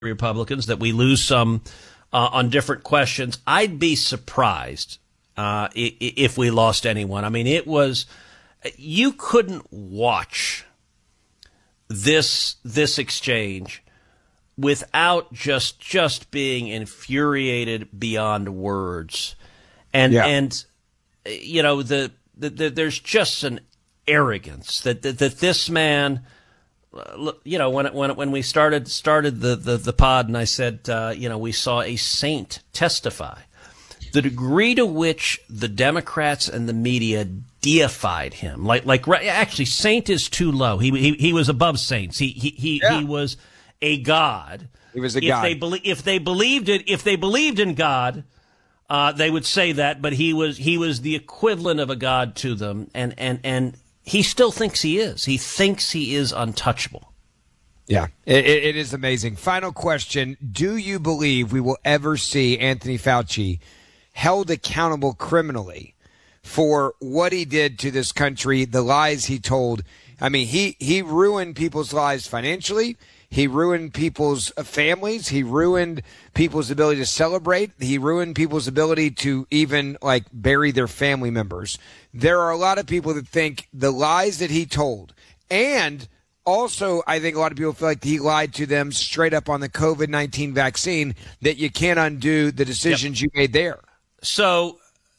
Republicans, that we lose some on different questions. I'd be surprised if we lost anyone. I mean, you couldn't watch this exchange without just being infuriated beyond words. And you know, there's just an arrogance that this man, you know, when we started the pod, and I said, you know, we saw a saint testify. The degree to which the Democrats and the media deified him, actually, saint is too low. He was above saints. He was a god. He was a god. If they believed in God, they would say that. But he was the equivalent of a god to them, and he still thinks he is. He thinks he is untouchable. Yeah, it is amazing. Final question: do you believe we will ever see Anthony Fauci held accountable criminally for what he did to this country, the lies he told? I mean, he ruined people's lives financially. He ruined people's families. He ruined people's ability to celebrate. He ruined people's ability to even, like, bury their family members. There are a lot of people that think the lies that he told, and also I think a lot of people feel like he lied to them straight up on the COVID-19 vaccine, that you can't undo the decisions you made there. So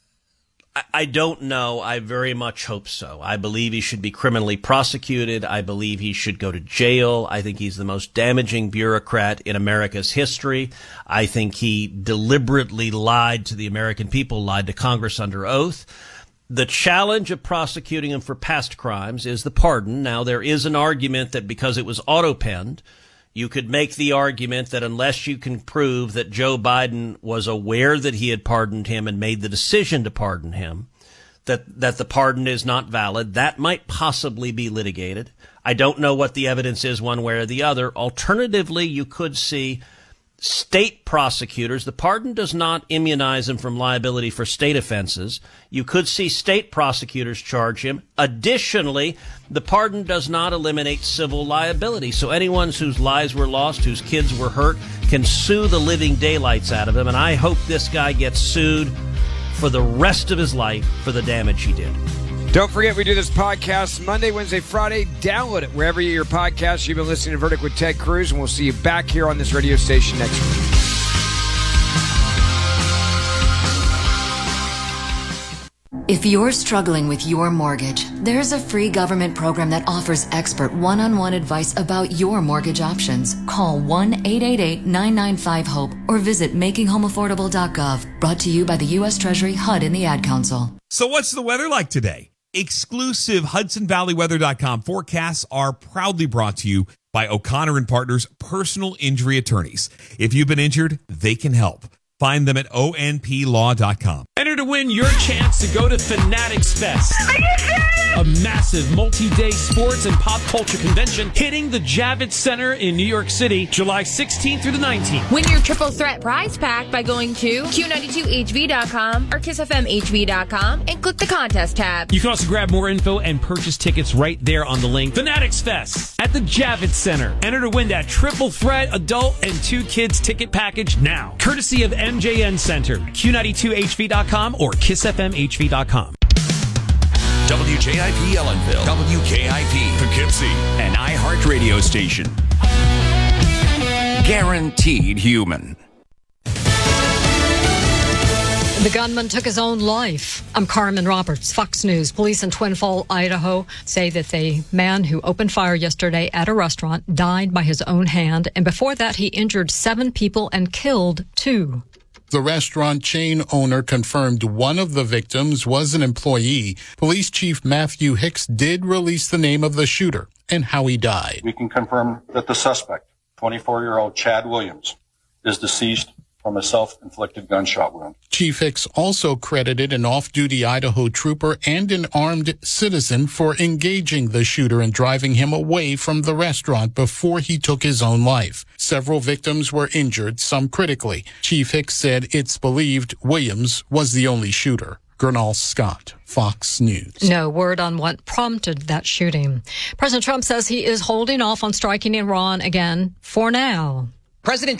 I don't know. I very much hope so. I believe he should be criminally prosecuted. I believe he should go to jail. I think he's the most damaging bureaucrat in America's history. I think he deliberately lied to the American people, lied to Congress under oath. The challenge of prosecuting him for past crimes is the pardon. Now, there is an argument that because it was auto-penned, you could make the argument that unless you can prove that Joe Biden was aware that he had pardoned him and made the decision to pardon him, that the pardon is not valid. That might possibly be litigated. I don't know what the evidence is one way or the other. Alternatively, you could see state prosecutors. The pardon does not immunize him from liability for state offenses. You could see state prosecutors charge him. Additionally, the pardon does not eliminate civil liability. So anyone whose lives were lost, whose kids were hurt, can sue the living daylights out of him. And I hope this guy gets sued for the rest of his life for the damage he did. Don't forget, we do this podcast Monday, Wednesday, Friday. Download it wherever you hear your podcasts. You've been listening to Verdict with Ted Cruz, and we'll see you back here on this radio station next week. If you're struggling with your mortgage, there's a free government program that offers expert one-on-one advice about your mortgage options. Call 1-888-995-HOPE or visit makinghomeaffordable.gov. Brought to you by the U.S. Treasury, HUD, and the Ad Council. So what's the weather like today? Exclusive HudsonValleyWeather.com forecasts are proudly brought to you by O'Connor & Partners Personal Injury Attorneys. If you've been injured, they can help. Find them at onplaw.com. Enter to win your chance to go to Fanatics Fest. Are you serious? A massive multi-day sports and pop culture convention hitting the Javits Center in New York City, July 16th through the 19th. Win your triple threat prize pack by going to Q92HV.com or KissFMHV.com and click the contest tab. You can also grab more info and purchase tickets right there on the link. Fanatics Fest at the Javits Center. Enter to win that triple threat adult and 2 kids ticket package now. Courtesy of MJN Center, Q92HV.com or KissFMHV.com. WJIP Ellenville, WKIP Poughkeepsie, an iHeartRadio station. Guaranteed human. The gunman took his own life. I'm Carmen Roberts, Fox News. Police in Twin Falls, Idaho say that the man who opened fire yesterday at a restaurant died by his own hand, and before that he injured 7 people and killed 2. The restaurant chain owner confirmed one of the victims was an employee. Police Chief Matthew Hicks did release the name of the shooter and how he died. We can confirm that the suspect, 24-year-old Chad Williams, is deceased from a self-inflicted gunshot wound. Chief Hicks also credited an off-duty Idaho trooper and an armed citizen for engaging the shooter and driving him away from the restaurant before he took his own life. Several victims were injured, some critically. Chief Hicks said it's believed Williams was the only shooter. Gernal Scott, Fox News. No word on what prompted that shooting. President Trump says he is holding off on striking Iran again for now. President